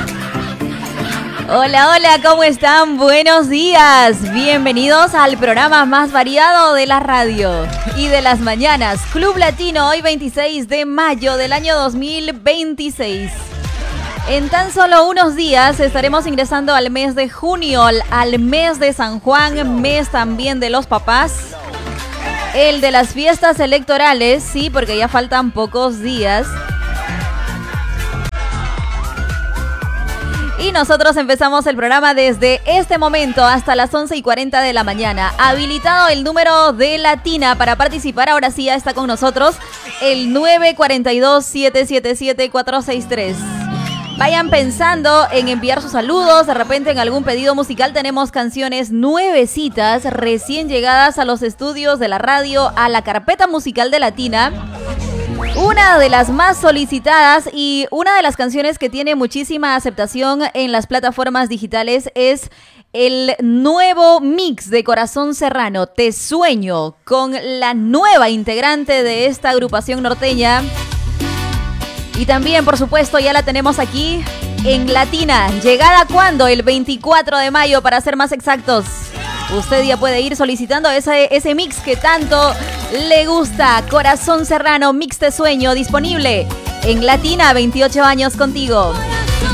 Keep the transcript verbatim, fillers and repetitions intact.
Hola, hola, ¿cómo están? Buenos días. Bienvenidos al programa más variado de la radio y de las mañanas. Club Latino, hoy veintiséis de mayo del año dos mil veintiséis. En tan solo unos días estaremos ingresando al mes de junio, al, al mes de San Juan, mes también de los papás. El de las fiestas electorales, sí, porque ya faltan pocos días. Y nosotros empezamos el programa desde este momento hasta las once y cuarenta de la mañana. Habilitado el número de Latina para participar. Ahora sí ya está con nosotros el nueve cuatro dos, siete siete siete, cuatro seis tres. Vayan pensando en enviar sus saludos. De repente en algún pedido musical tenemos canciones nuevecitas, recién llegadas a los estudios de la radio, a la carpeta musical de Latina. Una de las más solicitadas y una de las canciones que tiene muchísima aceptación en las plataformas digitales es el nuevo mix de Corazón Serrano, Te Sueño, con la nueva integrante de esta agrupación norteña. Y también, por supuesto, ya la tenemos aquí en Latina. ¿Llegada cuándo? El veinticuatro de mayo, para ser más exactos. Usted ya puede ir solicitando ese, ese mix que tanto le gusta. Corazón Serrano, mix de sueño, disponible en Latina, veintiocho años contigo.